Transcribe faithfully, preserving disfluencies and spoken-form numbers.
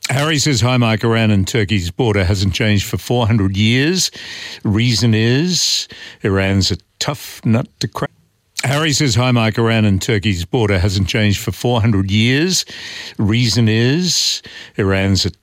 Harry says, hi, Mike. Iran and Turkey's border hasn't changed for four hundred years. Reason is Iran's a tough nut to crack. Harry says, hi, Mike. Iran and Turkey's border hasn't changed for four hundred years. Reason is Iran's a